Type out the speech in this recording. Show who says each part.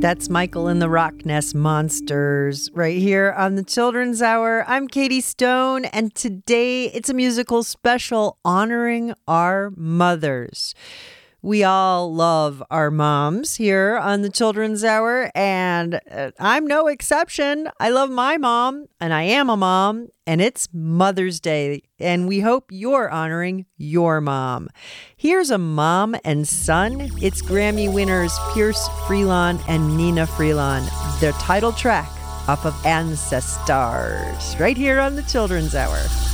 Speaker 1: That's Michael and the Rocknest Monsters right here on the Children's Hour. I'm Katie Stone, and today it's a musical special honoring our mothers. We all love our moms here on the Children's Hour, and I'm no exception. I love my mom, and I am a mom, and it's Mother's Day, and we hope you're honoring your mom. Here's a mom and son. It's Grammy winners Pierce Freelon and Nina Freelon. Their title track off of Ancestors, right here on the Children's Hour.